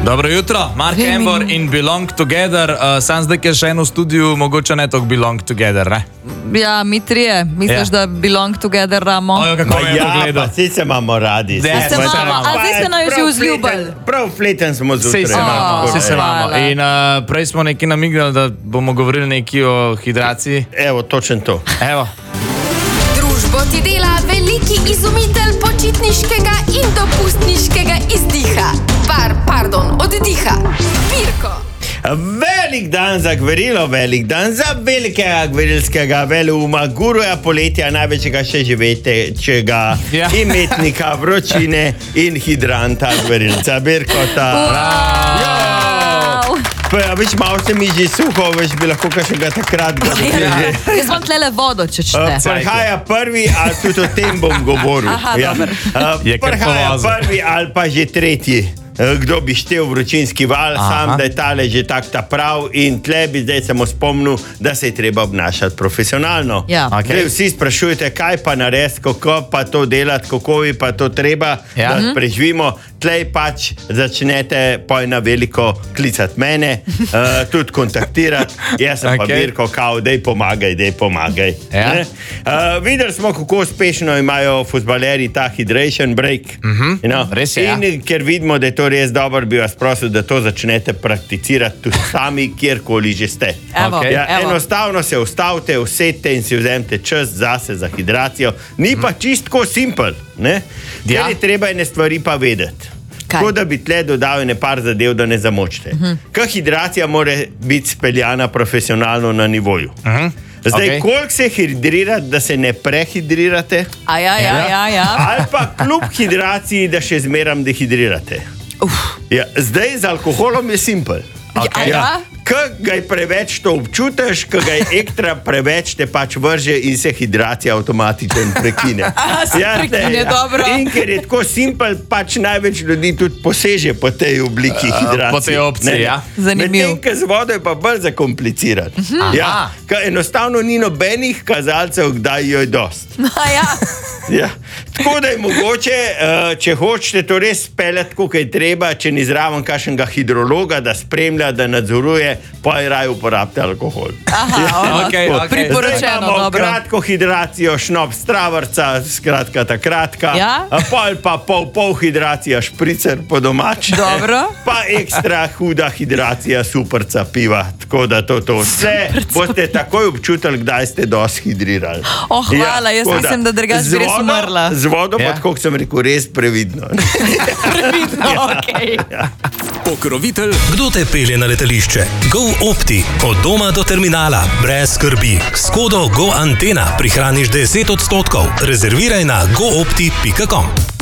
Dobro jutro, Mark Embor in Belong Together. Sam zdaj, ki je še eno v studiu, mogoče ne toliko Belong Together, ne? Ja, mi trije. Misliš, da Belong Together ramo? Kako me je pogledal? Vsi se imamo radi. A zdaj se naj že vzljubili. Prav fleten smo zjutraj. Vsi se imamo. In prej smo nekaj namignili, da bomo govorili nekaj o hidraciji. Evo, točno to. Evo. Družbo ti dela veliki izumitelj počitniškega in dopustniškega izdiha. Oddiha. Pirko. Velik dan za gverilo, velik dan za velikega gverilskega veleuma, guruja poletja, največjega še živečega imetnika vročine in hidranta gverilca Birkota. Veš, malo se mi že suho, veš, bi lahko kakšnega takrat ga dobil. Jaz vam tlele vodo, če čete. Prihaja prvi, ali tudi o tem bom govoril. Prihaja prvi ali pa že tretji. Kdo bi štel vročinski val, sam da je tale že tak ta prav in tle bi zdaj samo spomnil, da se je treba obnašati profesionalno. Zdaj vsi sprašujete, kaj pa narediti, kako pa to delati, kako bi pa to treba, da preživimo. Tlej pač začnete pojna veliko klicati mene, tudi kontaktirati. Jaz sem pa Birko, kao, dej pomagaj. Videli smo, kako uspešno imajo fuzbaleri ta hydration break. Res je, in ker vidimo, da je to res dobro, bi vas prosil, da to začnete prakticirati tudi sami, kjerkoli že ste. Enostavno se ustavite, usedite in si vzemite čas zase za hidracijo. Ni pa čistko simpel, ne? Ker je treba ene stvari pa vedeti. Tako da bi tle dodal ene par zadev, da ne zamočite. Ker hidracija mora biti speljana profesionalno na nivoju. Zdaj, koliko se hidrirati, da se ne prehidrirate? Ali pa kljub hidraciji, da še zmeram dehidrirate? Zdaj, z alkoholom je simpel. Ko ga je preveč, to občutiš, ko ga je ekstra preveč, te pač vrže in se hidracija avtomatično prekine. In ker je tako simpel, pač največ ljudi tudi poseže po tej obliki hidracije. Po tej opciji, ja. Zanimivo. Medtem, ko z vodo je pa bolj zakompliciran. Ker enostavno ni nobenih kazalcev, kdaj jo je dost. Tako da je mogoče, če hočete to res speljati, kako je treba, če ni zraven kakšnega hidrologa, da spremlja, da nadzoruje, pa je raj uporabite alkohol. Priporočeno, dobro. Kratko hidracijo, šnop stravrca, skratka ta kratka, pa pol hidracija, špricer po domač, pa ekstra huda hidracija, superca piva, tako da to vse boste takoj občutili, kdaj ste dosti hidrirali. Hvala, jaz mislim, da drugač bi res umrla. Z vodo, pa tako sem rekel, res previdno. Pokrovitelj, kdo te pelje na letališče? Go Opti, od doma do terminala, brez skrbi. S kodo Go Antena prihraniš 10%. Rezerviraj na goopti.com.